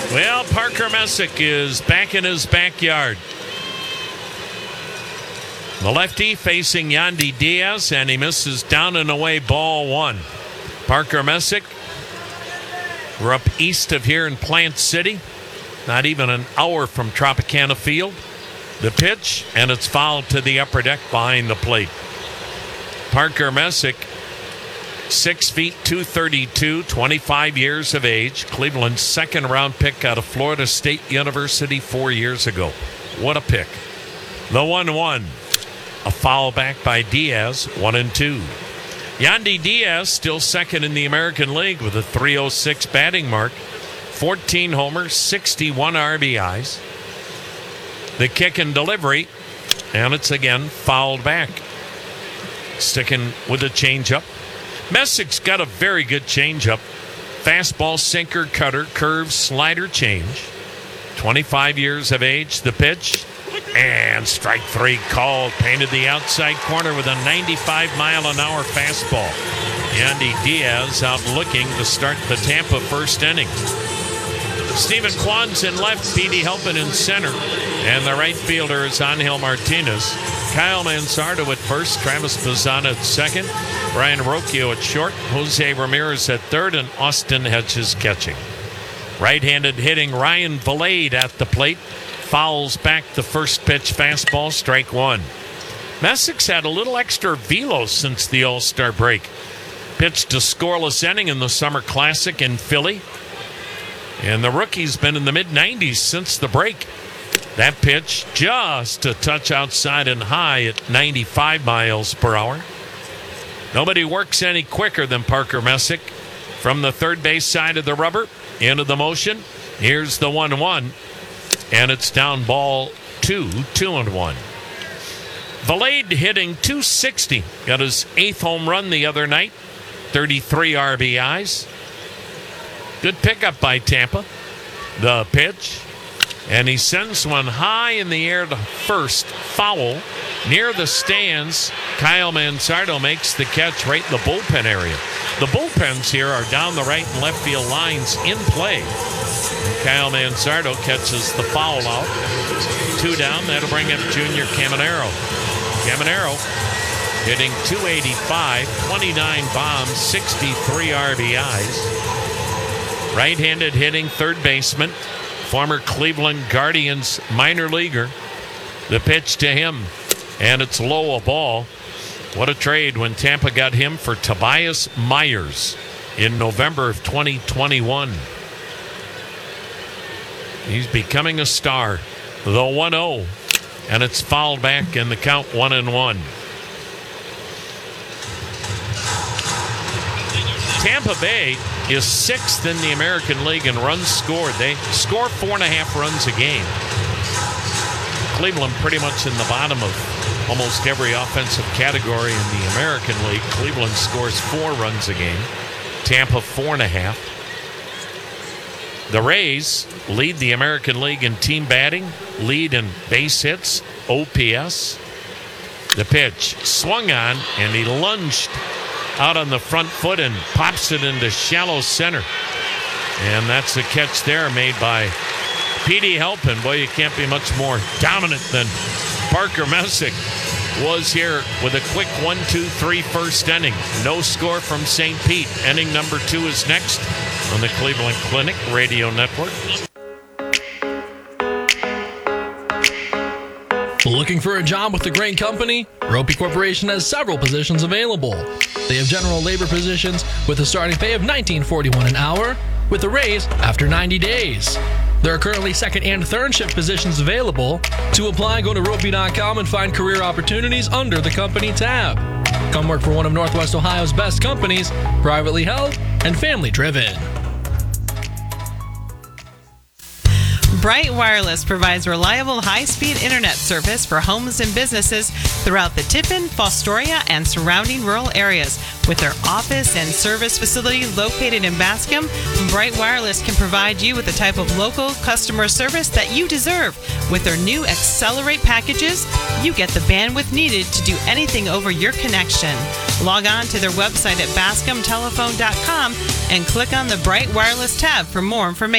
Well, Parker Messick is back in his backyard. The lefty facing Yandy Diaz, and he misses down and away, ball one. Parker Messick, we're up east of here in Plant City, not even an hour from Tropicana Field. The pitch, and it's fouled to the upper deck behind the plate. Parker Messick, 6 feet 232, 25 years of age. Cleveland's second-round pick out of Florida State University 4 years ago. What a pick. The 1-1. A foul back by Diaz, 1-2. Yandy Diaz still second in the American League with a .306 batting mark. 14 homers, 61 RBIs. The kick and delivery, and it's again fouled back. Sticking with a changeup. Messick's got a very good changeup. Fastball, sinker, cutter, curve, slider, change. 25 years of age, the pitch. And strike three called. Painted the outside corner with a 95-mile-an-hour fastball. Yandy Diaz out looking to start the Tampa first inning. Stephen Kwan's in left, Petey Halpin in center. And the right fielder is Angel Martinez. Kyle Manzardo at first, Travis Bazzana at second, Brian Rocchio at short, Jose Ramirez at third, and Austin Hedges catching. Right-handed hitting Ryan Valade at the plate. Fouls back the first pitch fastball, strike one. Messick's had a little extra velo since the All-Star break. Pitched a scoreless inning in the Summer Classic in Philly. And the rookie's been in the mid-90s since the break. That pitch just a touch outside and high at 95 miles per hour. Nobody works any quicker than Parker Messick. From the third base side of the rubber, into the motion. Here's the 1-1. And it's down ball 2-1. Valade hitting .260. Got his 8th home run the other night. 33 RBIs. Good pickup by Tampa. The pitch. And he sends one high in the air to first. Foul. Near the stands, Kyle Manzardo makes the catch right in the bullpen area. The bullpens here are down the right and left field lines in play. And Kyle Manzardo catches the foul out. 2 down. That'll bring up Junior Caminero. Caminero hitting .285, 29 bombs, 63 RBIs. Right-handed hitting third baseman. Former Cleveland Guardians minor leaguer. The pitch to him, and it's low, a ball. What a trade when Tampa got him for Tobias Myers in November of 2021. He's becoming a star. The 1-0, and it's fouled back in the count 1-1. Tampa Bay is 6th in the American League in runs scored. They score 4.5 runs a game. Cleveland pretty much in the bottom of almost every offensive category in the American League. Cleveland scores 4 runs a game. Tampa 4.5. The Rays lead the American League in team batting, lead in base hits, OPS. The pitch swung on, and he lunged out on the front foot and pops it into shallow center. And that's the catch there made by Petey Halpin. Boy, you can't be much more dominant than Parker Messick was here with a quick 1-2-3 first inning. No score from St. Pete. Inning number 2 is next on the Cleveland Clinic Radio Network. Looking for a job with a great company? Ropey Corporation has several positions available. They have general labor positions with a starting pay of $19.41 an hour with a raise after 90 days. There are currently second and third shift positions available. To apply, go to ropey.com and find career opportunities under the company tab. Come work for one of Northwest Ohio's best companies, privately held and family driven. Bright Wireless provides reliable high-speed internet service for homes and businesses throughout the Tiffin, Fostoria, and surrounding rural areas. With their office and service facility located in Bascom, Bright Wireless can provide you with the type of local customer service that you deserve. With their new Accelerate packages, you get the bandwidth needed to do anything over your connection. Log on to their website at bascomtelephone.com and click on the Bright Wireless tab for more information.